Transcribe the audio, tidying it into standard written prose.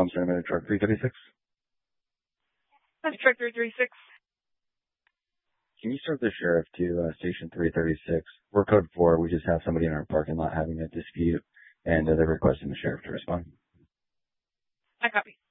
Palm Cinema truck 336. That's truck 336. Can you serve the sheriff to station 336? We're code 4. We just have somebody in our parking lot having a dispute, and they're requesting the sheriff to respond. I copy.